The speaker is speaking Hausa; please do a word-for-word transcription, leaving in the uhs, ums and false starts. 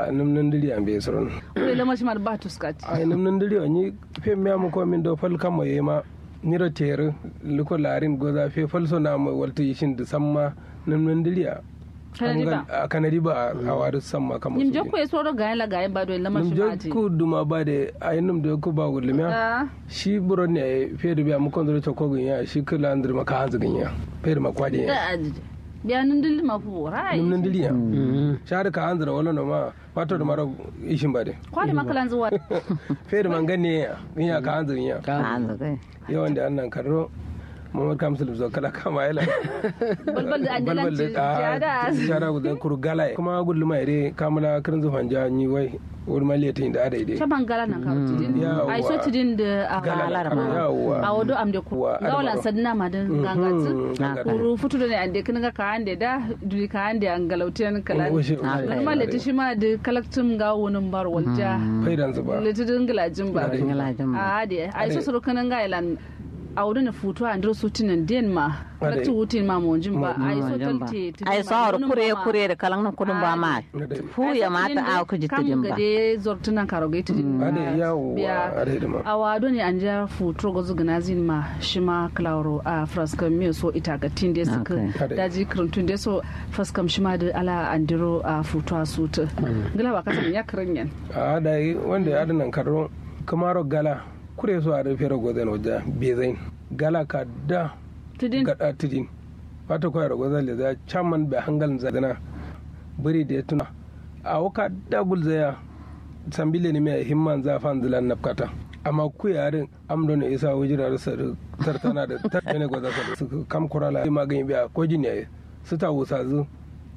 a namnan diri an bai suron ko le mashi mar ba tuskati a namnan diri ni fe me am ko min do fal kam yema ni ro tere liko larin goza fe fal so na mo walta yishin da samma namnan diri a kanadi ba a wari samma kamar nim jokko e soro gayen la gayen ba do la mashi nim maji jokko duma ba de ayinum de ko ba gulmiya shi buro ne fe da biya mu kon do ko gunya shi kala andir maka hanzu gunya fe da makwadi da biya nun dilli ma fu rai nun dilli ya shar ka hanzu wala no ma wato da maro ishin ba de kwadi makalan zuwa fe da mangane ya ka hanzu ya ka hanzu kai yawan da annan karro Muhammad Kamsul zo kala kama yala balbal da andalan ci jada jara gudan kurgala kuma gullu mai dai kamala kirin zufan ja ni wai wuri maliyata inda ada ide shaban gala nan ka tidin ai so tidin da a galar ma a wodo am de ku gawlan sadna ma da gangatu kuru futu da ne ande kin ga ka ande da duri ka ande an galautiyan kala normal lati shi ma da kalaktum ga wonin bar walja faidan zuba lati dingilajin ba a de ai so suru kanan ga ilan a wurin futu a ndiro sutinan den ma kalaktu wutin ma monjin ba ai so talte ai so har kure kure da kalan nan kudin ba ma fu ya mata a ku jitta din ba kam gade zortunan karogai tidin ade yawo ade ma a wado ne an ja futu gozu gnazin ma shima klauro a fraskam me so ita ga tinde suka daji krantun de so fraskam shima da ala andiro a futu a suta gila ba kasan ya kranyan a dai wanda ya adanan karo kamaro gala kure so a rufe ragozan wajen bezain gala ka da gada tudin wata kwaya ragozan da za caman bai hangalin zadana biri da ya tuna a waka da gulzaya sambile ne mai himman zafan zilan nafkata amma ku yarin amdo ne isa wujira da sartana da tartane gwaza su kam kurala magani biya ko jini su ta wusa zu